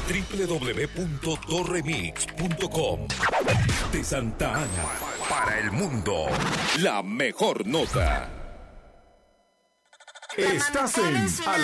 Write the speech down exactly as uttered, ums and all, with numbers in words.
doble u doble u doble u punto doremix punto com. De Santa Ana para el mundo, la mejor nota. Estás en